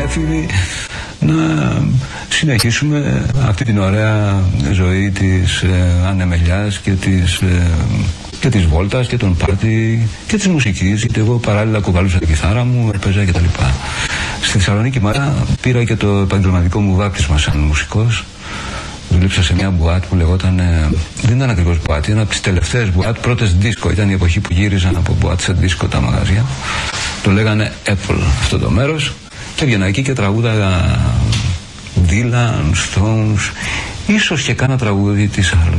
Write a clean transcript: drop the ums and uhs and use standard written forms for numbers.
έφηβοι, να συνεχίσουμε αυτή την ωραία ζωή της ανεμελιάς και της βόλτας και των πάρτι και της μουσικής, γιατί εγώ παράλληλα κουβαλούσα τη κιθάρα μου, έπαιζα κτλ. Στη Θεσσαλονίκη μάλιστα πήρα και το επαγγελματικό μου βάπτισμα σαν μουσικός. Δούλεψα σε μια μπουάτ που λεγόταν, δεν ήταν ακριβώς μπουάτ, ήταν από τις τελευταίες μπουάτ, πρώτες δίσκο, ήταν η εποχή που γύριζαν από μπουάτ σε δίσκο τα μαγαζιά. Το λέγανε Apple αυτό το μέρος και έβγαινα εκεί και τραγούδαγα Dylan, Stones, ίσως και κάνα τραγούδι της